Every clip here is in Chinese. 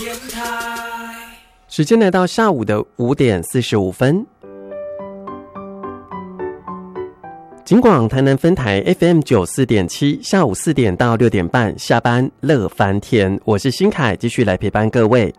电台。 时间来到下午的5点45分。警广台南分台 FM94.7， 下午4点到6点半下班乐翻天，我是新凯，继续来陪伴各位。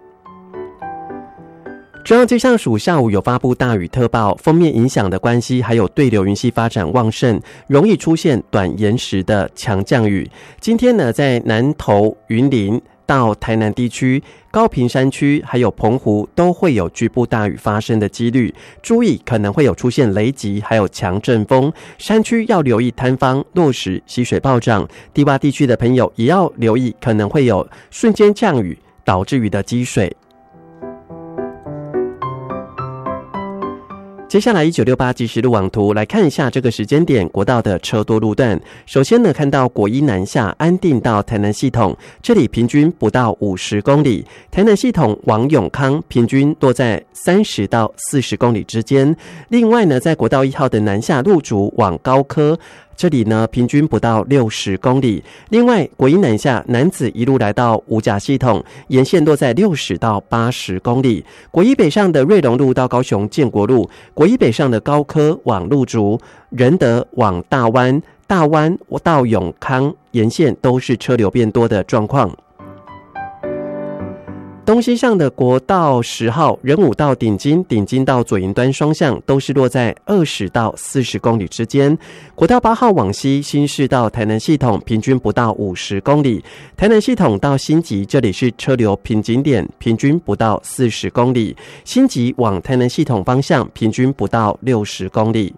中央气象署下午有发布大雨特报，锋面影响的关系，还有对流云系发展旺盛，容易出现短延时的强降雨。今天呢，在南投、云林到台南地区、高屏山区还有澎湖都会有局部大雨发生的几率，注意可能会有出现雷击还有强阵风，山区要留意坍方、落石、溪水暴涨，低洼地区的朋友也要留意可能会有瞬间降雨导致于的积水。接下来1968即时路网图来看一下这个时间点国道的车多路段。首先呢，看到国一南下安定到台南系统，这里平均不到50公里，台南系统往永康平均落在30到40公里之间。另外呢，在国道1号的南下路竹往高科，这里呢平均不到60公里。另外国一南下南子一路来到五甲系统，沿线落在60到80公里。国一北上的瑞隆路到高雄建国路，国一北上的高科往路竹，仁德往大湾，大湾到永康沿线都是车流变多的状况。东西向的国道10号仁武到顶金，顶金到左营端双向都是落在20到40公里之间。国道8号往西新市到台南系统平均不到50公里，台南系统到新集这里是车流瓶颈点，平均不到40公里，新集往台南系统方向平均不到60公里。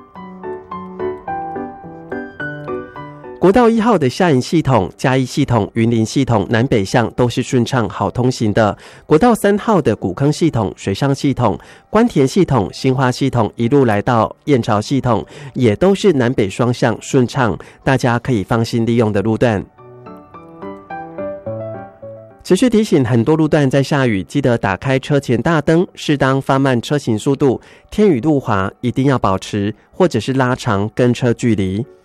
国道1号的下营系统、嘉义系统、云林系统南北向都是顺畅好通行的。国道3号的古坑系统、水上系统、关田系统、新化系统一路来到燕巢系统，也都是南北双向顺畅，大家可以放心利用的路段。持续提醒，很多路段在下雨，记得打开车前大灯，适当放慢车行速度，天雨路滑一定要保持或者是拉长跟车距离。